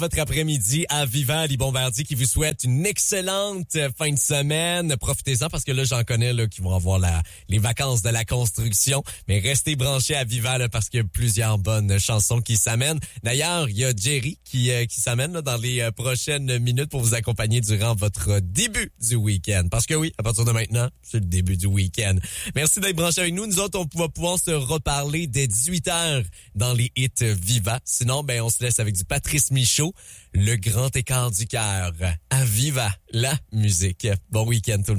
Votre après-midi à Vivant, Ali Bombardier qui vous souhaite une excellente fin de semaine. Profitez-en parce que là, j'en connais là, qui vont avoir les vacances de la construction. Mais restez branchés à Vivant là, parce qu'il y a plusieurs bonnes chansons qui s'amènent. D'ailleurs, il y a Jerry qui s'amène là, dans les prochaines minutes pour vous accompagner durant votre début du week-end. Parce que oui, à partir de maintenant, c'est le début du week-end. Merci d'être branchés avec nous. Nous autres, on va pouvoir se reparler dès 18h dans les hits Viva. Sinon, on se laisse avec du Patrice Michaud, le grand écart du cœur. À Viva, la musique. Bon week-end tout le monde.